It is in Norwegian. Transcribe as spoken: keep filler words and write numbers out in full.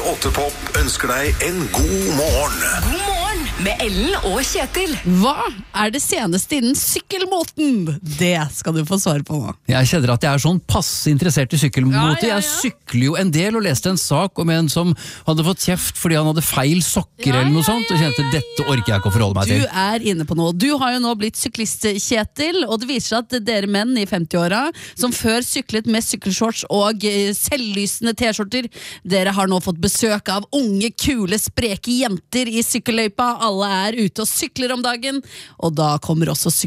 åtte Pop ønsker deg en god morgen. God morgen med Ellen og Kjetil. Hva er det seneste innen sykkelmåten? Det skal du få svar på nå. Jeg kjenner at jeg er sånn passe interessert i sykkelmåte. Ja, ja, ja. Jeg sykler jo en del og leste en sak om en som hadde fått kjeft fordi han hadde feil sokker Ja, eller noe ja, sånt, og kjente dette orker jeg ikke å forholde meg Du til. er inne på noe. Du har jo nå blitt syklist, Kjetil, og det viser seg at dere menn i femti-åra, som før syklet med sykkelshorts og eh, selvlysende t-skjorter, dere har nå fått besøk av unge, kule, spreke jenter i sykkelløypa. Alle er ute og sykler om dagen, og da kommer også